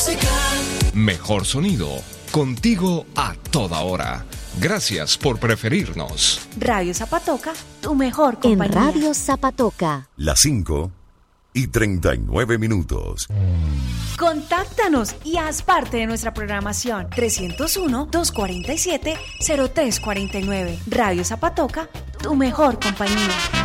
Mejor sonido, contigo a toda hora. Gracias por preferirnos. Radio Zapatoca, tu mejor compañía. En Radio Zapatoca. Las 5:39. Contáctanos y haz parte de nuestra programación. 301-247-0349. Radio Zapatoca, tu mejor compañía.